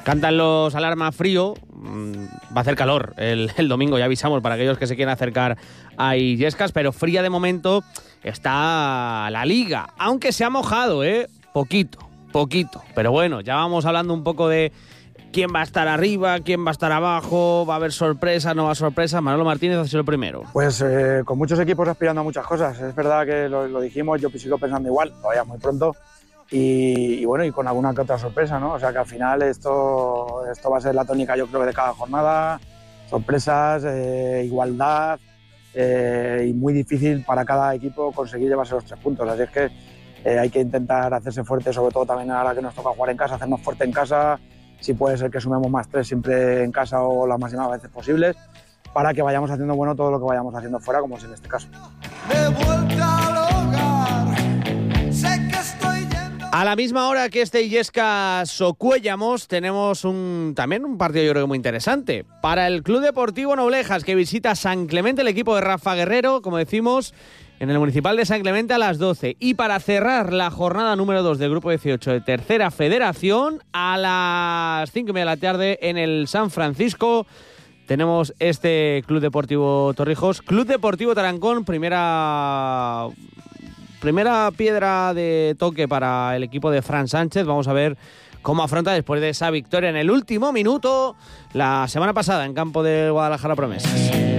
Cantan los alarma frío. Va a hacer calor el domingo, ya avisamos, para aquellos que se quieran acercar a Illescas, pero fría de momento está la liga, aunque se ha mojado, poquito, pero bueno, ya vamos hablando un poco de quién va a estar arriba, quién va a estar abajo, va a haber sorpresas, no va a haber sorpresas. Manolo Martínez ha sido el primero. Pues con muchos equipos aspirando a muchas cosas, es verdad que lo dijimos, yo sigo pensando igual, todavía muy pronto, y bueno, y con alguna que otra sorpresa, ¿no? O sea que al final esto va a ser la tónica, yo creo, de cada jornada, sorpresas, igualdad, y muy difícil para cada equipo conseguir llevarse los 3 puntos, así es que hay que intentar hacerse fuerte, sobre todo también ahora que nos toca jugar en casa, hacernos fuerte en casa, si puede ser que sumemos más 3 siempre en casa o las máximas veces posibles, para que vayamos haciendo bueno todo lo que vayamos haciendo fuera, como es en este caso. A la misma hora que este Illescas-Socuéllamos tenemos también un partido yo creo que muy interesante. Para el Club Deportivo Noblejas, que visita San Clemente, el equipo de Rafa Guerrero, como decimos, en el Municipal de San Clemente a las 12. Y para cerrar la jornada número 2 del Grupo 18 de Tercera Federación, a las 5:30 de la tarde en el San Francisco, tenemos este Club Deportivo Torrijos, Club Deportivo Tarancón, primera piedra de toque para el equipo de Fran Sánchez. Vamos a ver cómo afronta después de esa victoria en el último minuto la semana pasada en campo de Guadalajara Promesas.